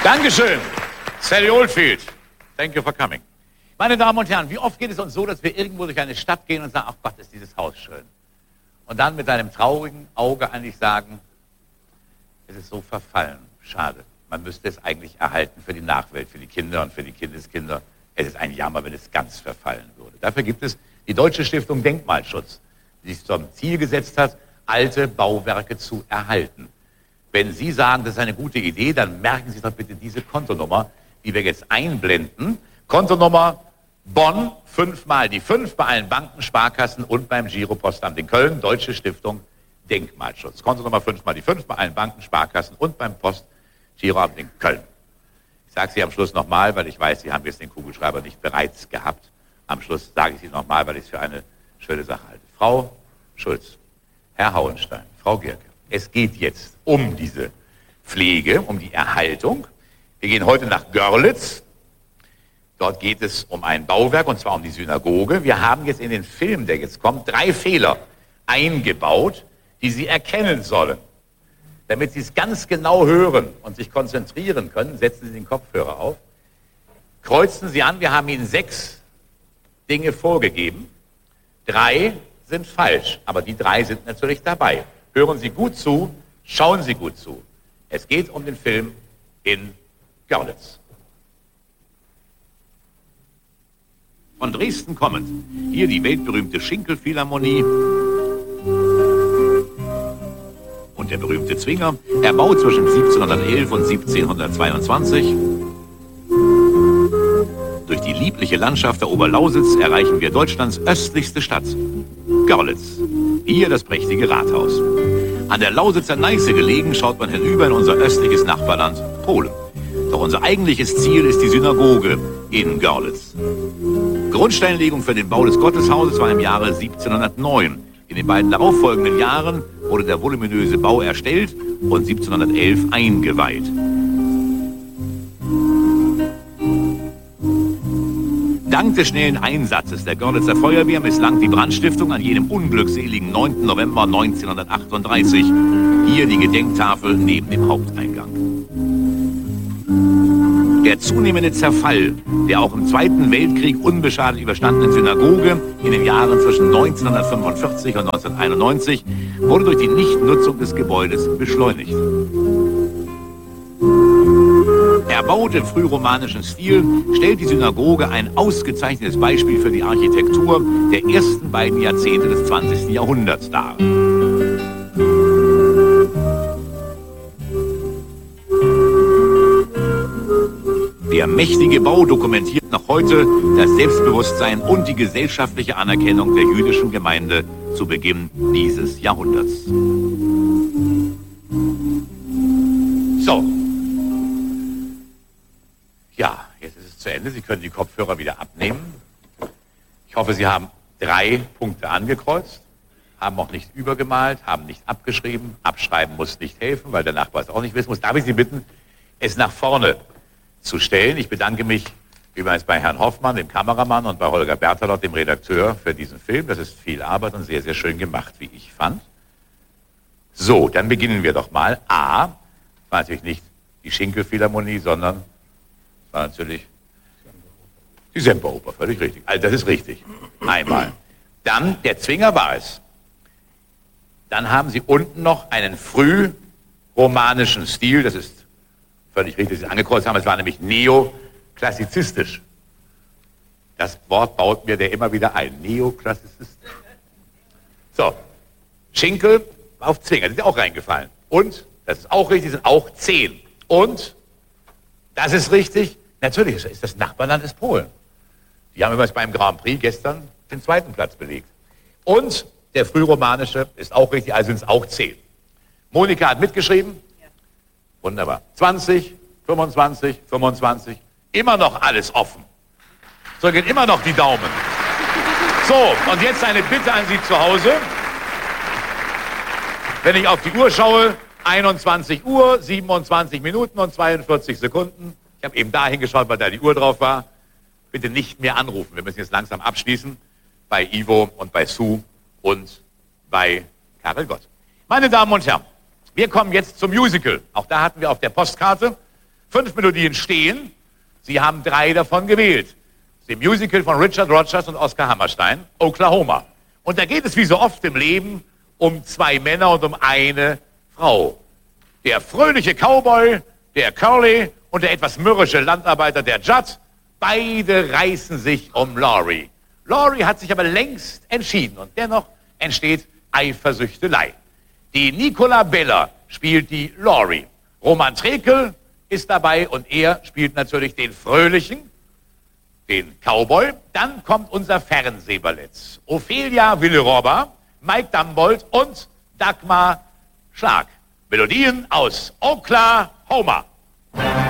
Dankeschön, Sally Oldfield. Thank you for coming. Meine Damen und Herren, wie oft geht es uns so, dass wir irgendwo durch eine Stadt gehen und sagen, ach Gott, ist dieses Haus schön. Und dann mit einem traurigen Auge eigentlich sagen, es ist so verfallen, schade. Man müsste es eigentlich erhalten für die Nachwelt, für die Kinder und für die Kindeskinder. Es ist ein Jammer, wenn es ganz verfallen würde. Dafür gibt es die Deutsche Stiftung Denkmalschutz, die sich zum Ziel gesetzt hat, alte Bauwerke zu erhalten. Wenn Sie sagen, das ist eine gute Idee, dann merken Sie doch bitte diese Kontonummer, die wir jetzt einblenden. Kontonummer Bonn, 5 mal die 5 bei allen Banken, Sparkassen und beim Giropostamt in Köln, Deutsche Stiftung Denkmalschutz. Kontonummer 5 mal die 5 bei allen Banken, Sparkassen und beim Giroamt in Köln. Ich sage Sie am Schluss nochmal, weil ich weiß, Sie haben jetzt den Kugelschreiber nicht bereits gehabt. Am Schluss sage ich Sie nochmal, weil ich es für eine schöne Sache halte. Frau Schulz, Herr Hauenstein, Frau Gierke, es geht jetzt um diese Pflege, um die Erhaltung. Wir gehen heute nach Görlitz. Dort geht es um ein Bauwerk, und zwar um die Synagoge. Wir haben jetzt in den Film, der jetzt kommt, 3 Fehler eingebaut, die Sie erkennen sollen. Damit Sie es ganz genau hören und sich konzentrieren können, setzen Sie den Kopfhörer auf. Kreuzen Sie an, wir haben Ihnen 6 Dinge vorgegeben. 3 sind falsch, aber die 3 sind natürlich dabei. Hören Sie gut zu, schauen Sie gut zu. Es geht um den Film in Görlitz. Von Dresden kommend, hier die weltberühmte Schinkel-Philharmonie und der berühmte Zwinger, erbaut zwischen 1711 und 1722. Durch die liebliche Landschaft der Oberlausitz erreichen wir Deutschlands östlichste Stadt, Görlitz. Hier das prächtige Rathaus. An der Lausitzer Neiße gelegen, schaut man hinüber in unser östliches Nachbarland Polen. Doch unser eigentliches Ziel ist die Synagoge in Görlitz. Grundsteinlegung für den Bau des Gotteshauses war im Jahre 1709. In den beiden darauffolgenden Jahren wurde der voluminöse Bau erstellt und 1711 eingeweiht. Dank des schnellen Einsatzes der Görlitzer Feuerwehr misslang die Brandstiftung an jenem unglückseligen 9. November 1938. Hier die Gedenktafel neben dem Haupteingang. Der zunehmende Zerfall der auch im Zweiten Weltkrieg unbeschadet überstandenen Synagoge in den Jahren zwischen 1945 und 1991 wurde durch die Nichtnutzung des Gebäudes beschleunigt. Erbaut im frühromanischen Stil, stellt die Synagoge ein ausgezeichnetes Beispiel für die Architektur der ersten beiden Jahrzehnte des 20. Jahrhunderts dar. Der mächtige Bau dokumentiert noch heute das Selbstbewusstsein und die gesellschaftliche Anerkennung der jüdischen Gemeinde zu Beginn dieses Jahrhunderts. So. Ja, jetzt ist es zu Ende. Sie können die Kopfhörer wieder abnehmen. Ich hoffe, Sie haben 3 Punkte angekreuzt, haben auch nicht übergemalt, haben nicht abgeschrieben. Abschreiben muss nicht helfen, weil der Nachbar es auch nicht wissen muss. Darf ich Sie bitten, es nach vorne zu stellen? Ich bedanke mich übrigens bei Herrn Hoffmann, dem Kameramann, und bei Holger Berthalott, dem Redakteur, für diesen Film. Das ist viel Arbeit und sehr, sehr schön gemacht, wie ich fand. So, dann beginnen wir doch mal. A, das war natürlich nicht die Schinkel-Philharmonie, sondern war natürlich die Semperoper, völlig richtig. Also das ist richtig. Einmal. Dann, der Zwinger war es. Dann haben Sie unten noch einen frühromanischen Stil, das ist völlig richtig, dass Sie angekreuzt haben, es war nämlich neoklassizistisch. Das Wort baut mir der immer wieder ein. Neoklassizistisch. So, Schinkel auf Zwinger, die sind auch reingefallen. Und, das ist auch richtig, sind auch 10. Und, das ist richtig, natürlich ist das Nachbarland ist Polen. Die haben übrigens beim Grand Prix gestern den 2. Platz belegt. Und der frühromanische ist auch richtig, also sind es auch 10. Monika hat mitgeschrieben. Ja. Wunderbar. 20, 25, 25. Immer noch alles offen. So gehen immer noch die Daumen. So, und jetzt eine Bitte an Sie zu Hause. Wenn ich auf die Uhr schaue, 21 Uhr, 27 Minuten und 42 Sekunden. Ich habe eben da hingeschaut, weil da die Uhr drauf war. Bitte nicht mehr anrufen. Wir müssen jetzt langsam abschließen. Bei Ivo und bei Sue und bei Karel Gott. Meine Damen und Herren, wir kommen jetzt zum Musical. Auch da hatten wir auf der Postkarte 5 Melodien stehen. Sie haben 3 davon gewählt. Das Musical von Richard Rodgers und Oscar Hammerstein, Oklahoma. Und da geht es wie so oft im Leben um 2 Männer und um eine Frau. Der fröhliche Cowboy, der Curly und der etwas mürrische Landarbeiter, der Judd, beide reißen sich um Laurie. Laurie hat sich aber längst entschieden und dennoch entsteht Eifersüchtelei. Die Nicola Bella spielt die Laurie. Roman Trekel ist dabei und er spielt natürlich den Fröhlichen, den Cowboy. Dann kommt unser Fernsehballett. Ophelia Wille-Robber, Mike Dambold und Dagmar Schlag. Melodien aus Oklahoma.